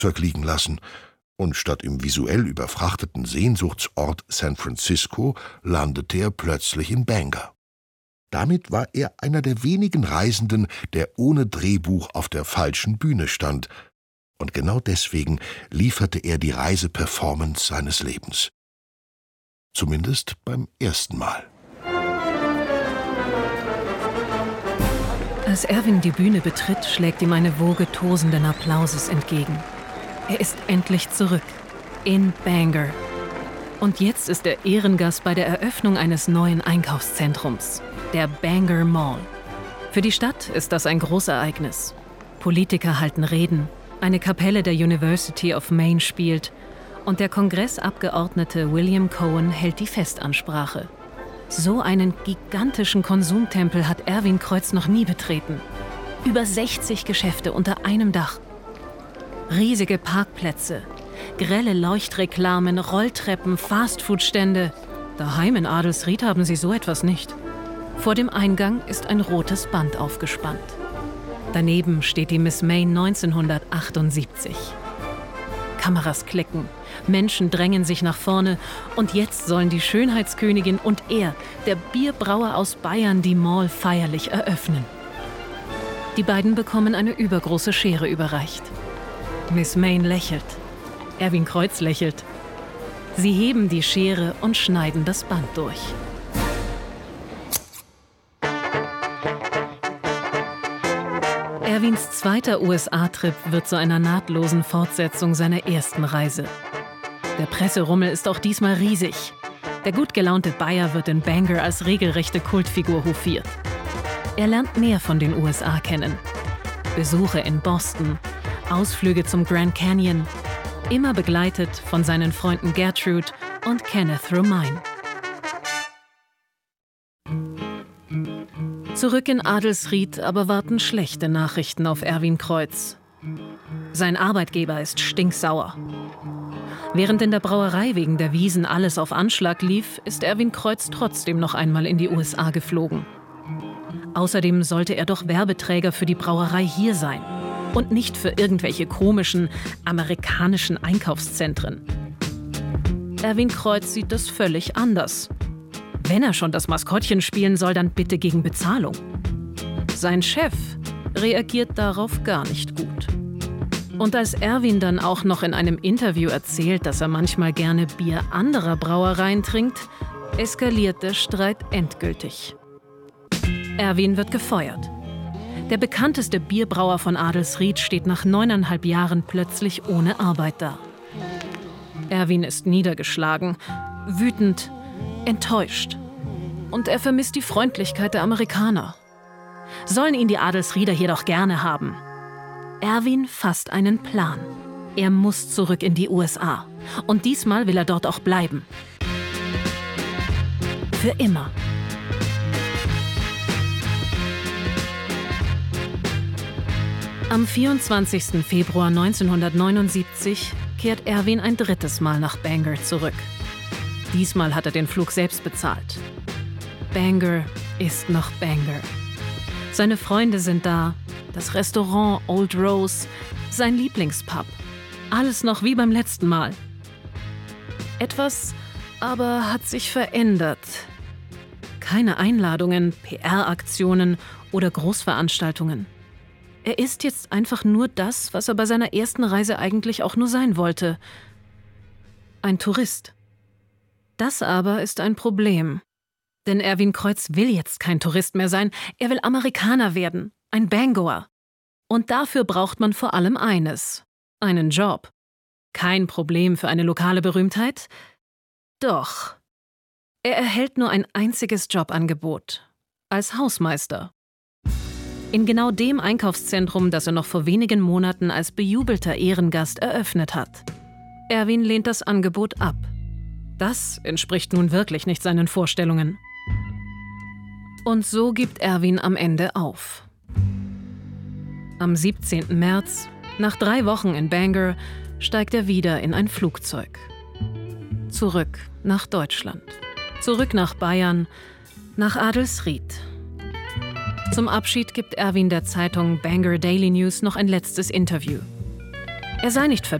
liegen lassen, und statt im visuell überfrachteten Sehnsuchtsort San Francisco landete er plötzlich in Bangor. Damit war er einer der wenigen Reisenden, der ohne Drehbuch auf der falschen Bühne stand, und genau deswegen lieferte er die Reiseperformance seines Lebens. Zumindest beim ersten Mal. Als Erwin die Bühne betritt, schlägt ihm eine Woge tosenden Applauses entgegen. Er ist endlich zurück. In Bangor. Und jetzt ist er Ehrengast bei der Eröffnung eines neuen Einkaufszentrums, der Bangor Mall. Für die Stadt ist das ein Großereignis. Politiker halten Reden, eine Kapelle der University of Maine spielt und der Kongressabgeordnete William Cohen hält die Festansprache. So einen gigantischen Konsumtempel hat Erwin Kreuz noch nie betreten. Über 60 Geschäfte unter einem Dach. Riesige Parkplätze, grelle Leuchtreklamen, Rolltreppen, Fastfood-Stände. Daheim in Adelsried haben sie so etwas nicht. Vor dem Eingang ist ein rotes Band aufgespannt. Daneben steht die Miss Maine 1978. Kameras klicken, Menschen drängen sich nach vorne und jetzt sollen die Schönheitskönigin und er, der Bierbrauer aus Bayern, die Mall feierlich eröffnen. Die beiden bekommen eine übergroße Schere überreicht. Miss Maine lächelt. Erwin Kreuz lächelt. Sie heben die Schere und schneiden das Band durch. Erwins zweiter USA-Trip wird zu einer nahtlosen Fortsetzung seiner ersten Reise. Der Presserummel ist auch diesmal riesig. Der gut gelaunte Bayer wird in Bangor als regelrechte Kultfigur hofiert. Er lernt mehr von den USA kennen. Besuche in Boston, Ausflüge zum Grand Canyon, immer begleitet von seinen Freunden Gertrude und Kenneth Romain. Zurück in Adelsried aber warten schlechte Nachrichten auf Erwin Kreuz. Sein Arbeitgeber ist stinksauer. Während in der Brauerei wegen der Wiesen alles auf Anschlag lief, ist Erwin Kreuz trotzdem noch einmal in die USA geflogen. Außerdem sollte er doch Werbeträger für die Brauerei hier sein und nicht für irgendwelche komischen amerikanischen Einkaufszentren. Erwin Kreuz sieht das völlig anders. Wenn er schon das Maskottchen spielen soll, dann bitte gegen Bezahlung. Sein Chef reagiert darauf gar nicht gut. Und als Erwin dann auch noch in einem Interview erzählt, dass er manchmal gerne Bier anderer Brauereien trinkt, eskaliert der Streit endgültig. Erwin wird gefeuert. Der bekannteste Bierbrauer von Adelsried steht nach 9,5 Jahren plötzlich ohne Arbeit da. Erwin ist niedergeschlagen, wütend, enttäuscht. Und er vermisst die Freundlichkeit der Amerikaner. Sollen ihn die Adelsrieder hier doch gerne haben. Erwin fasst einen Plan. Er muss zurück in die USA. Und diesmal will er dort auch bleiben. Für immer. Am 24. Februar 1979 kehrt Erwin ein drittes Mal nach Bangor zurück. Diesmal hat er den Flug selbst bezahlt. Bangor ist noch Bangor. Seine Freunde sind da, das Restaurant Old Rose, sein Lieblingspub. Alles noch wie beim letzten Mal. Etwas aber hat sich verändert. Keine Einladungen, PR-Aktionen oder Großveranstaltungen. Er ist jetzt einfach nur das, was er bei seiner ersten Reise eigentlich auch nur sein wollte. Ein Tourist. Das aber ist ein Problem. Denn Erwin Kreuz will jetzt kein Tourist mehr sein, er will Amerikaner werden, ein Bangoer. Und dafür braucht man vor allem eines: einen Job. Kein Problem für eine lokale Berühmtheit? Doch. Er erhält nur ein einziges Jobangebot: als Hausmeister. In genau dem Einkaufszentrum, das er noch vor wenigen Monaten als bejubelter Ehrengast eröffnet hat. Erwin lehnt das Angebot ab. Das entspricht nun wirklich nicht seinen Vorstellungen. Und so gibt Erwin am Ende auf. Am 17. März, nach 3 Wochen in Bangor, steigt er wieder in ein Flugzeug. Zurück nach Deutschland. Zurück nach Bayern, nach Adelsried. Zum Abschied gibt Erwin der Zeitung Bangor Daily News noch ein letztes Interview. Er sei nicht